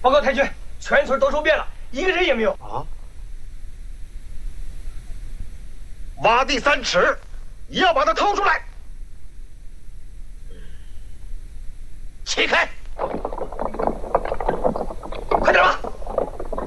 报告太君，全村都收遍了，一个人也没有。 啊！挖地3尺，也要把他掏出来。起开！